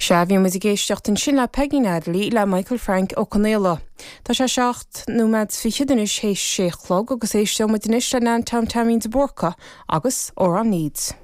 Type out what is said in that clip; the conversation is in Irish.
Se bhí mu géistecht an sin le Peggy Natalie le Michael Frank ó Conéla. Tá sé seacht nóid fi chiidirnis hééis séchlog agus éiste mu den isiste ná tam tamín de borca agus ó an níd.